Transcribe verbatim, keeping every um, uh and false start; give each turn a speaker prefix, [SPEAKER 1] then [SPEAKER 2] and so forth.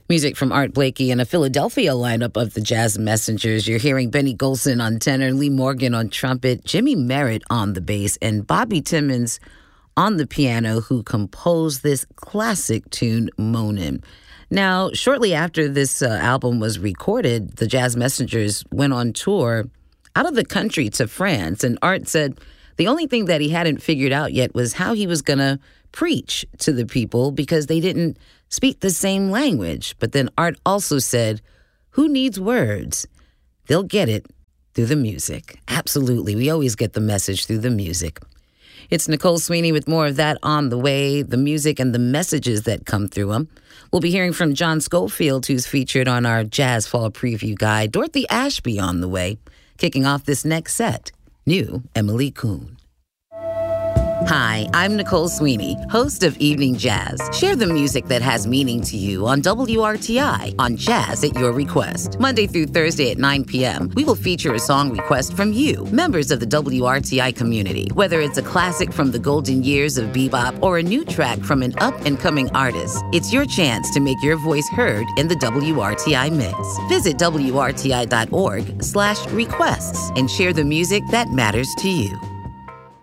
[SPEAKER 1] Music from Art Blakey and a Philadelphia lineup of the Jazz Messengers. You're hearing Benny Golson on tenor, Lee Morgan on trumpet, Jimmy Merritt on the bass, and Bobby Timmons on the piano, who composed this classic tune, Moanin'. Now, shortly after this uh, album was recorded, the Jazz Messengers went on tour out of the country to France, and Art said the only thing that he hadn't figured out yet was how he was going to preach to the people because they didn't speak the same language. But then Art also said, who needs words? They'll get it through the music. Absolutely. We always get the message through the music. It's Nicole Sweeney with more of that on the way, the music and the messages that come through them. We'll be hearing from John Schofield, who's featured on our Jazz Fall Preview Guide. Dorothy Ashby on the way. Kicking off this next set, new Emily Kuhn. Hi, I'm Nicole Sweeney, host of Evening Jazz. Share the music that has meaning to you on W R T I on Jazz at Your Request. Monday through Thursday at nine p.m., we will feature a song request from you, members of the W R T I community. Whether it's a classic from the golden years of bebop or a new track from an up-and-coming artist, it's your chance to make your voice heard in the W R T I mix. Visit W R T I dot org slash requests and share the music that matters to you.